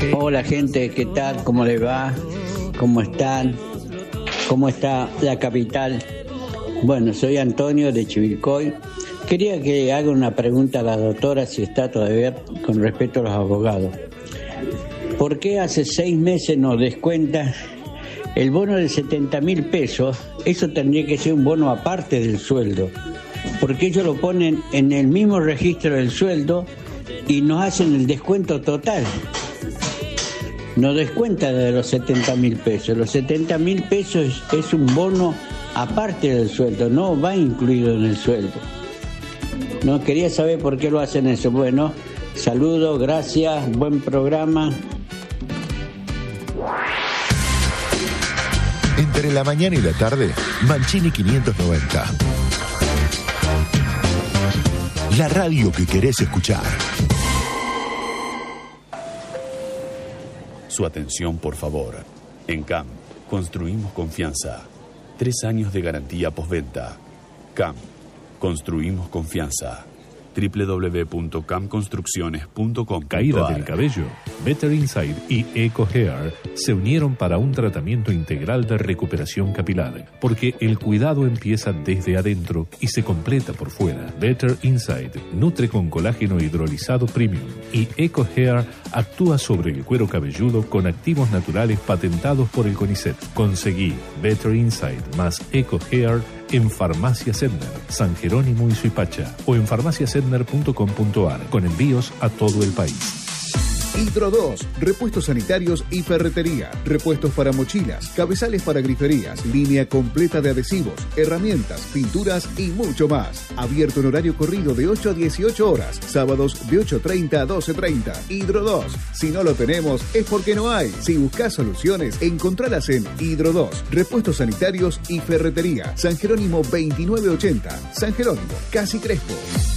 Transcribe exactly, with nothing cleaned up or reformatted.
Hola gente, ¿qué tal? ¿Cómo les va? ¿Cómo están? ¿Cómo está la capital? Bueno, soy Antonio de Chivilcoy. Quería que haga una pregunta a la doctora, si está todavía, con respecto a los abogados. ¿Por qué hace seis meses nos descuenta el bono de setenta mil pesos? Eso tendría que ser un bono aparte del sueldo, porque ellos lo ponen en el mismo registro del sueldo y nos hacen el descuento total. Nos descuenta de los setenta mil pesos. Los setenta mil pesos es un bono aparte del sueldo, no va incluido en el sueldo. No quería saber por qué lo hacen eso. Bueno, saludos, gracias, buen programa. Entre la mañana y la tarde, Mancini quinientos noventa. La radio que querés escuchar. Su atención, por favor. En C A M, construimos confianza. Tres años de garantía postventa. C A M, construimos confianza. doble u doble u doble u punto cam construcciones punto com. Caída del cabello. Better Inside y Eco Hair se unieron para un tratamiento integral de recuperación capilar, porque el cuidado empieza desde adentro y se completa por fuera. Better Inside nutre con colágeno hidrolizado premium y Eco Hair actúa sobre el cuero cabelludo con activos naturales patentados por el CONICET. Conseguí Better Inside más Eco Hair en Farmacia Sedner, San Jerónimo y Suipacha, o en farmacia sedner punto com punto a r, con envíos a todo el país. Hidro dos, repuestos sanitarios y ferretería, repuestos para mochilas, cabezales para griferías, línea completa de adhesivos, herramientas, pinturas y mucho más. Abierto en horario corrido de ocho a dieciocho horas, sábados de ocho treinta a doce treinta. Hidro dos, si no lo tenemos es porque no hay. Si buscas soluciones, encontralas en Hidro dos, repuestos sanitarios y ferretería. San Jerónimo veintinueve ochenta, San Jerónimo, Casi Crespo.